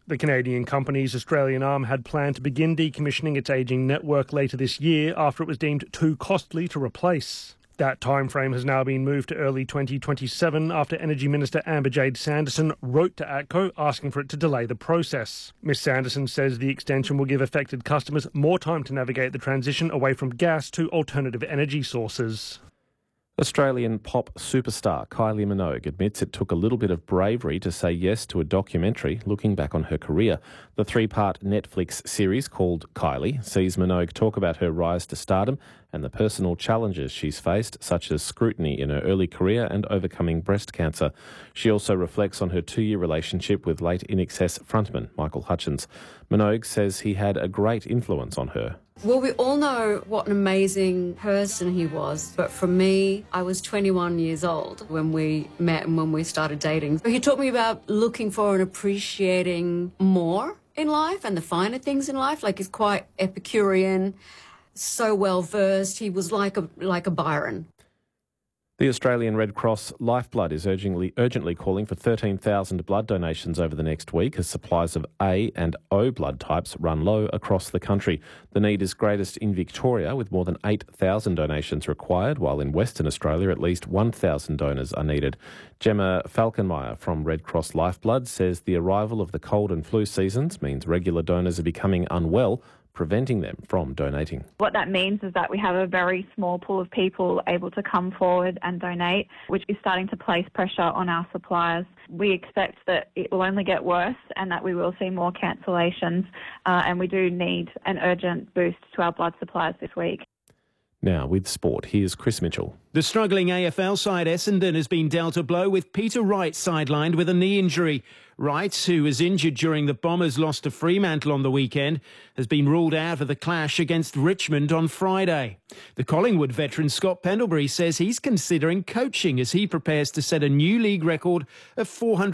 The Canadian company's Australian arm had planned to begin decommissioning its ageing network later this year after it was deemed too costly to replace. That timeframe has now been moved to early 2027 after Energy Minister Amber-Jade Sanderson wrote to ATCO asking for it to delay the process. Ms Sanderson says the extension will give affected customers more time to navigate the transition away from gas to alternative energy sources. Australian pop superstar Kylie Minogue admits it took a little bit of bravery to say yes to a documentary looking back on her career. The 3-part Netflix series called Kylie sees Minogue talk about her rise to stardom and the personal challenges she's faced, such as scrutiny in her early career and overcoming breast cancer. She also reflects on her 2-year relationship with late INXS frontman Michael Hutchence. Minogue says he had a great influence on her. Well, we all know what an amazing person he was, but for me, I was 21 years old when we met and when we started dating. He taught me about looking for and appreciating more in life and the finer things in life. Like, he's quite Epicurean, so well-versed. He was like a Byron. The Australian Red Cross Lifeblood is urgently calling for 13,000 blood donations over the next week as supplies of A and O blood types run low across the country. The need is greatest in Victoria, with more than 8,000 donations required, while in Western Australia at least 1,000 donors are needed. Gemma Falkenmeyer from Red Cross Lifeblood says the arrival of the cold and flu seasons means regular donors are becoming unwell, preventing them from donating. What that means is that we have a very small pool of people able to come forward and donate, which is starting to place pressure on our suppliers. We expect that it will only get worse and that we will see more cancellations, and we do need an urgent boost to our blood supplies this week. Now with sport, here's Chris Mitchell. The struggling AFL side Essendon has been dealt a blow with Peter Wright sidelined with a knee injury. Wright, who was injured during the Bombers' loss to Fremantle on the weekend, has been ruled out of the clash against Richmond on Friday. The Collingwood veteran Scott Pendlebury says he's considering coaching as he prepares to set a new league record of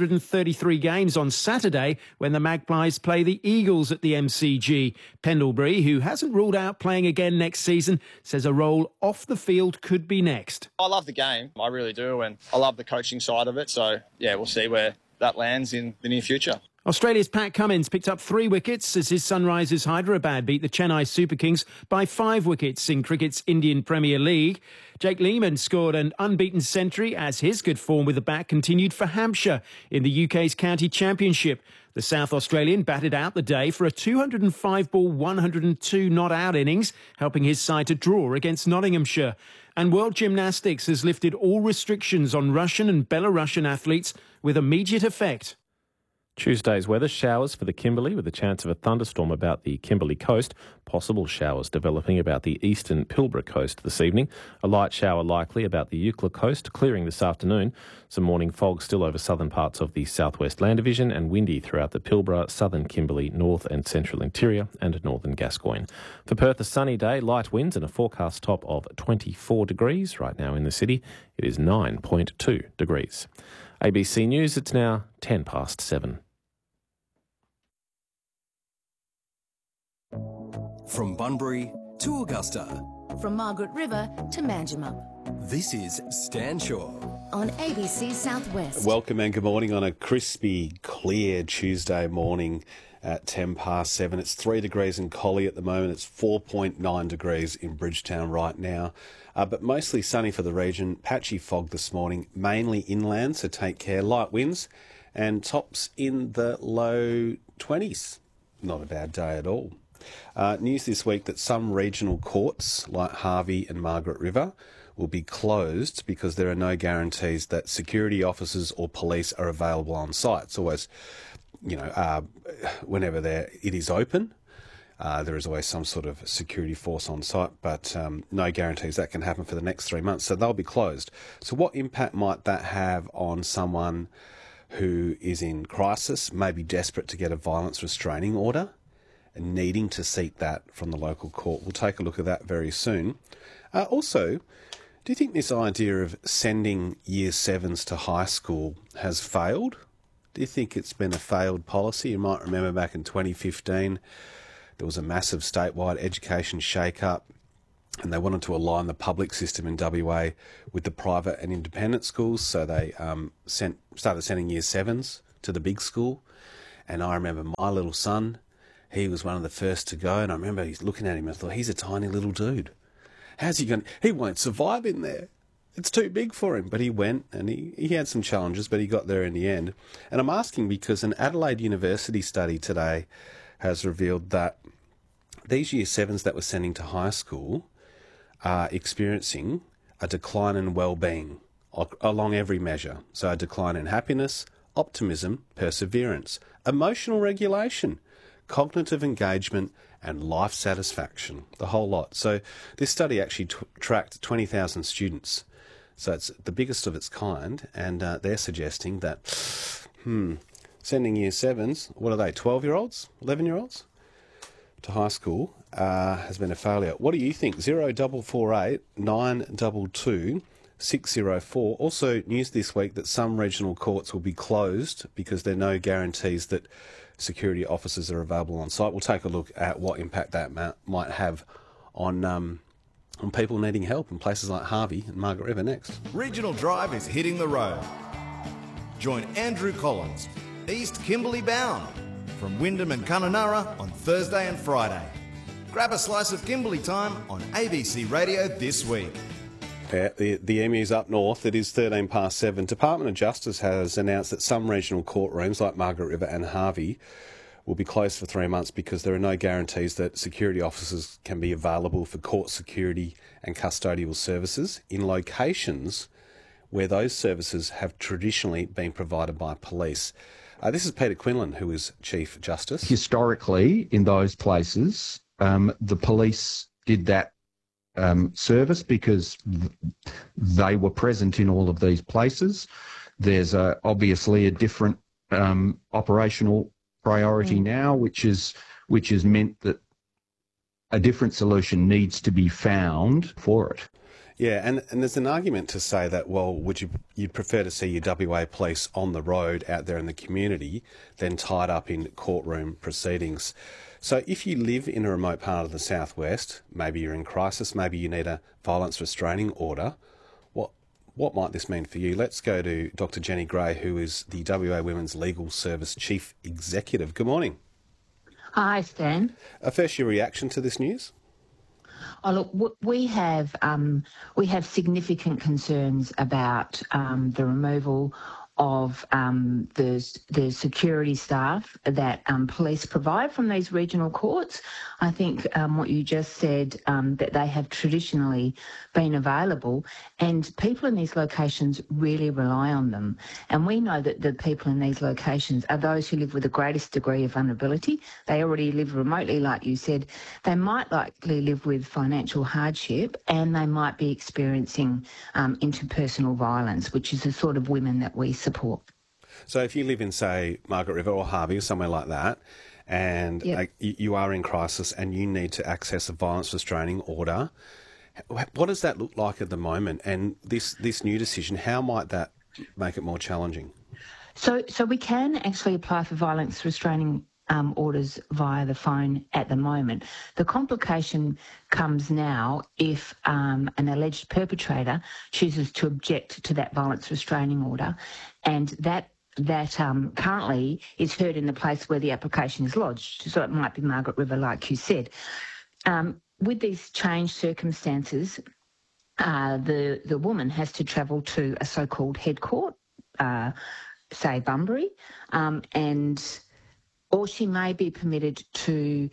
433 games on Saturday when the Magpies play the Eagles at the MCG. Pendlebury, who hasn't ruled out playing again next season, says a role off the field could be next. I love the game, I really do, and I love the coaching side of it, so yeah, we'll see where that lands in the near future. Australia's Pat Cummins picked up 3 wickets as his Sunrisers Hyderabad beat the Chennai Super Kings by 5 wickets in cricket's Indian Premier League. Jake Lehmann scored an unbeaten century as his good form with the bat continued for Hampshire in the UK's County Championship. The South Australian batted out the day for a 205-ball, 102 not-out innings, helping his side to draw against Nottinghamshire. And World Gymnastics has lifted all restrictions on Russian and Belarusian athletes with immediate effect. Tuesday's weather, showers for the Kimberley with a chance of a thunderstorm about the Kimberley coast. Possible showers developing about the eastern Pilbara coast this evening. A light shower likely about the Eucla coast, clearing this afternoon. Some morning fog still over southern parts of the southwest Land Division and windy throughout the Pilbara, southern Kimberley, north and central interior and northern Gascoyne. For Perth, a sunny day, light winds and a forecast top of 24 degrees. Right now in the city, it is 9.2 degrees. ABC News, it's now 7:10. From Bunbury to Augusta. From Margaret River to Manjimup. This is Stan Shaw on ABC Southwest. Welcome and good morning on a crispy, clear Tuesday morning at 7:10. It's 3 degrees in Collie at the moment. It's 4.9 degrees in Bridgetown right now. But mostly sunny for the region. Patchy fog this morning, mainly inland, so take care. Light winds and tops in the low 20s. Not a bad day at all. News this week that some regional courts, like Harvey and Margaret River, will be closed because there are no guarantees that security officers or police are available on site. It's always, whenever it is open, there is always some sort of security force on site, but no guarantees that can happen for the next 3 months. So they'll be closed. So what impact might that have on someone who is in crisis, maybe desperate to get a violence restraining order? And needing to seek that from the local court. We'll take a look at that very soon. Also, do you think this idea of sending Year 7s to high school has failed? Do you think it's been a failed policy? You might remember back in 2015, there was a massive statewide education shake-up and they wanted to align the public system in WA with the private and independent schools, so they started sending Year 7s to the big school. And I remember my little son, he was one of the first to go, and I remember he's looking at him and I thought, he's a tiny little dude. How's he going? He won't survive in there. It's too big for him. But he went, and he had some challenges, but he got there in the end. And I'm asking because an Adelaide University study today has revealed that these Year 7s that we're sending to high school are experiencing a decline in well-being along every measure. So a decline in happiness, optimism, perseverance, emotional regulation, cognitive engagement, and life satisfaction, the whole lot. So this study actually tracked 20,000 students. So it's the biggest of its kind, and they're suggesting that, sending Year 7s, what are they, 12-year-olds, 11-year-olds, to high school has been a failure. What do you think? 0448 922 604. Also, news this week that some regional courts will be closed because there are no guarantees that security officers are available on site. We'll take a look at what impact that might have on people needing help in places like Harvey and Margaret River next. Regional Drive is hitting the road. Join Andrew Collins, East Kimberley bound, from Wyndham and Kununurra on Thursday and Friday. Grab a slice of Kimberley time on ABC Radio this week. Yeah, the Emu's up north. It is 7:13. Department of Justice has announced that some regional courtrooms like Margaret River and Harvey will be closed for 3 months because there are no guarantees that security officers can be available for court security and custodial services in locations where those services have traditionally been provided by police. This is Peter Quinlan, who is Chief Justice. Historically, in those places, the police did that service because they were present in all of these places. There's obviously a different operational priority now, which is meant that a different solution needs to be found for it. Yeah, and there's an argument to say that, well, you'd prefer to see your WA police on the road out there in the community than tied up in courtroom proceedings. So if you live in a remote part of the southwest, maybe you're in crisis, maybe you need a violence restraining order, what might this mean for you? Let's go to Dr. Jenny Gray, who is the WA Women's Legal Service Chief Executive. Good morning. Hi, Stan. First, your reaction to this news? Oh, look, we have significant concerns about the removal of the security staff that police provide from these regional courts. I think what you just said, that they have traditionally been available, and people in these locations really rely on them. And we know that the people in these locations are those who live with the greatest degree of vulnerability. They already live remotely, like you said. They might likely live with financial hardship, and they might be experiencing interpersonal violence, which is the sort of women that we support. So if you live in, say, Margaret River or Harvey or somewhere like that, and you are in crisis and you need to access a violence restraining order, what does that look like at the moment? And this new decision, how might that make it more challenging? So we can actually apply for violence restraining orders via the phone at the moment. The complication comes now if an alleged perpetrator chooses to object to that violence restraining order, and that currently is heard in the place where the application is lodged. So it might be Margaret River, like you said. With these changed circumstances, the woman has to travel to a so-called head court, say Bunbury, or she may be permitted to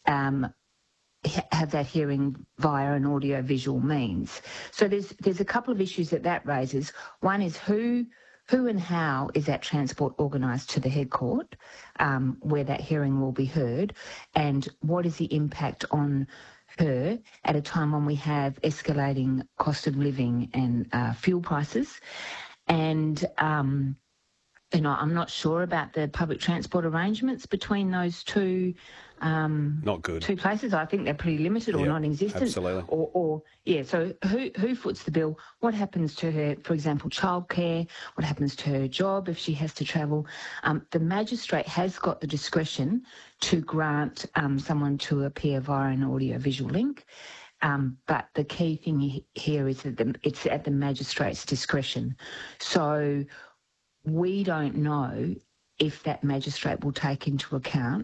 have that hearing via an audio-visual means. So there's a couple of issues that raises. One is who and how is that transport organised to the head court, where that hearing will be heard, and what is the impact on her at a time when we have escalating cost of living and fuel prices. And I'm not sure about the public transport arrangements between those two. Not good. Two places. I think they're pretty limited or non-existent. Absolutely. So who foots the bill? What happens to her, for example, childcare? What happens to her job if she has to travel? The magistrate has got the discretion to grant someone to appear via an audio-visual link. But the key thing here is that it's at the magistrate's discretion. So we don't know if that magistrate will take into account